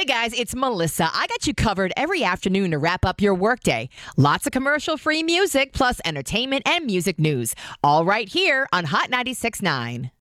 guys, it's Melissa. I got you covered every afternoon to wrap up your workday. Lots of commercial-free music, plus entertainment and music news. All right here on Hot 96.9.